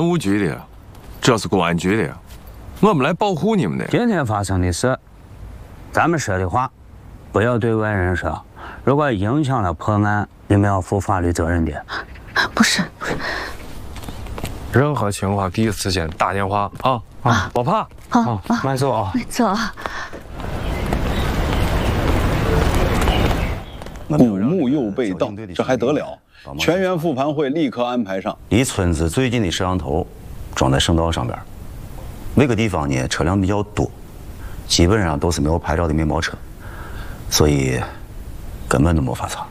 务局的，这是公安局的，我们来保护你们的。 今天发生的事，咱们说的话，不要对外人说。如果影响了破案，你们要负法律责任的。 不是。 任何情况第一时间打电话啊！别怕。 好， 慢走啊！ 慢走啊！ 古墓又被盗，这还得了？全员复盘会立刻安排上。 离村子最近的摄像头装在省道上边，那个地方呢车辆比较多，基本上都是没有牌照的面包车，所以根本都没法查。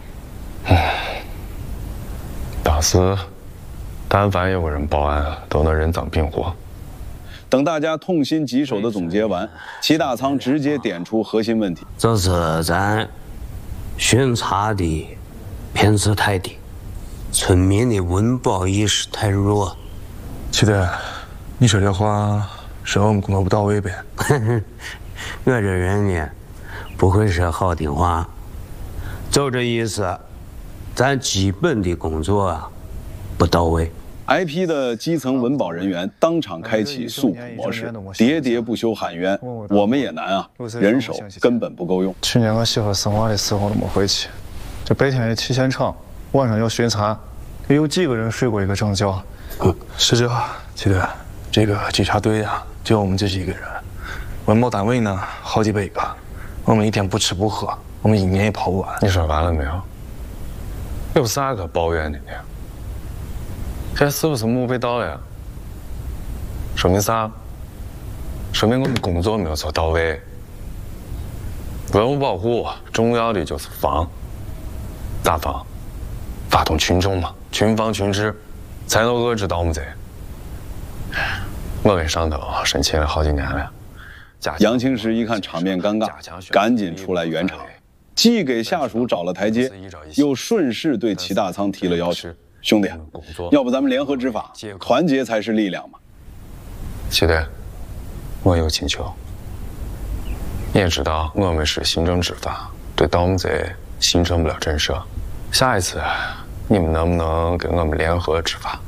当时，但凡有个人报案，都能人赃并获。 等大家痛心疾首的总结完，齐大仓直接点出核心问题： 就是咱巡查的品质太低，村民的温饱意识太弱。 齐队，你说这话是我们工作不到位呗？ 我这人呢，不会说好听话，就这意思。咱基本的工作啊不到位。 IP 的基层文保人员当场开启诉苦模式，喋喋不休喊冤。我们也难啊，人手根本不够用。 去年我媳妇生娃的时候都没回去，这白天也去现场，晚上要巡查，有几个人睡过一个整觉？ 是这，齐队，这个稽查队啊，就我们这几个人，文保单位呢好几百个，我们一天不吃不喝，我们一年也跑不完。 你说完了没有？有啥可抱怨的呢？这是不是墓被盗了呀？说明啥？说明我们工作没有做到位。文物保护重要的就是防，咋防？发动群众嘛，群防群治，才能遏制盗墓贼。我跟上头申请了好几年了。 杨清时一看场面尴尬，赶紧出来圆场，既给下属找了台阶，又顺势对齐大仓提了要求。兄弟，要不咱们联合执法，团结才是力量嘛。 齐队，我有请求。你也知道，我们是行政执法，对盗墓贼形成不了震慑。下一次，你们能不能跟我们联合执法？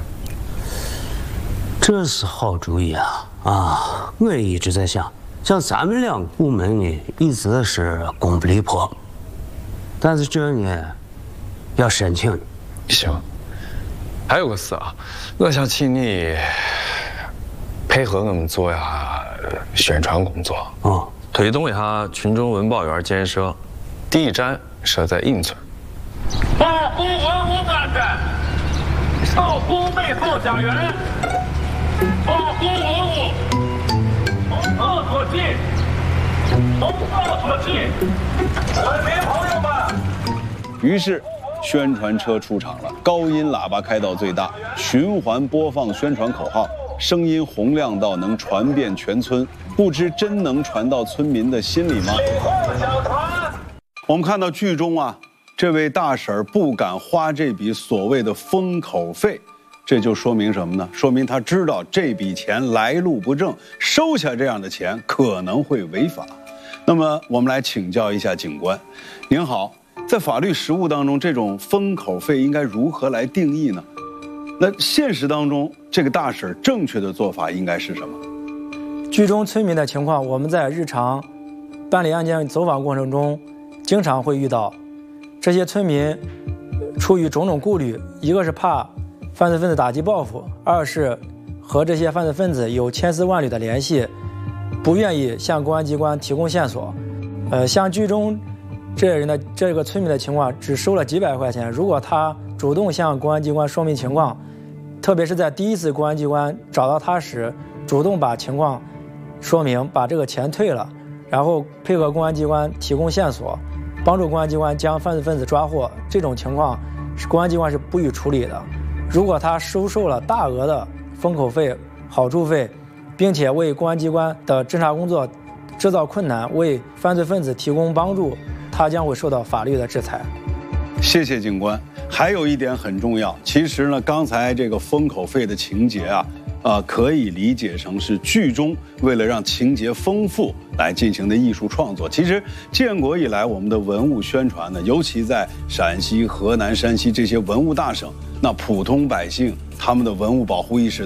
这是好主意啊！我也一直在想，像咱们两个部门呢，一直是功不离破，但是这呢，要申请。 行，还有个事啊，我想请你配合我们做呀宣传工作，推动一下群众文保园建设。第一站设在应村。 保护文物安全，守护美好家园，保护文物，从恶可进，从恶可进，村民朋友们。 于是。宣传车出场了，高音喇叭开到最大，循环播放宣传口号，声音洪亮到能传遍全村，不知真能传到村民的心里吗？我们看到剧中啊，这位大婶不敢花这笔所谓的封口费，这就说明什么呢？说明她知道这笔钱来路不正，收下这样的钱可能会违法。那么我们来请教一下警官，您好。在法律实务当中，这种封口费应该如何来定义呢？那现实当中，这个大婶正确的做法应该是什么？ 剧中村民的情况，我们在日常办理案件走访过程中，经常会遇到。这些村民出于种种顾虑，一个是怕犯罪分子打击报复，二是和这些犯罪分子有千丝万缕的联系，不愿意向公安机关提供线索。像剧中这个村民的情况，只收了几百块钱。如果他主动向公安机关说明情况，特别是在第一次公安机关找到他时，主动把情况说明，把这个钱退了，然后配合公安机关提供线索，帮助公安机关将犯罪分子抓获，这种情况公安机关是不予处理的。如果他收受了大额的封口费、好处费，并且为公安机关的侦查工作制造困难，为犯罪分子提供帮助，他将会受到法律的制裁。 谢谢警官。还有一点很重要，其实呢，刚才这个封口费的情节啊，可以理解成是剧中为了让情节丰富来进行的艺术创作。其实建国以来，我们的文物宣传呢，尤其在陕西、河南、山西这些文物大省，那普通百姓他们的文物保护意识